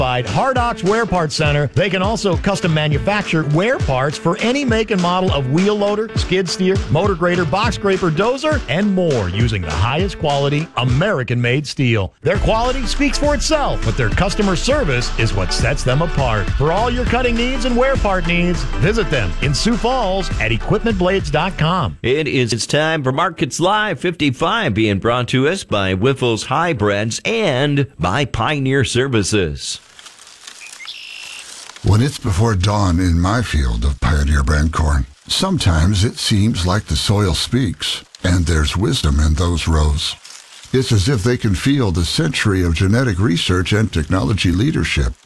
certified Hardox Wear Parts Center. They can also custom manufacture wear parts for any make and model of wheel loader, skid steer, motor grader, box scraper, dozer, and more using the highest quality American-made steel. Their quality speaks for itself, but their customer service is what sets them apart. For all your cutting needs and wear part needs, visit them in Sioux Falls at equipmentblades.com. It's time for Markets Live 55, being brought to us by Wiffles Hybrids and by Pioneer Services. When it's before dawn in my field of Pioneer brand corn, sometimes it seems like the soil speaks, and there's wisdom in those rows. It's as if they can feel the century of genetic research and technology leadership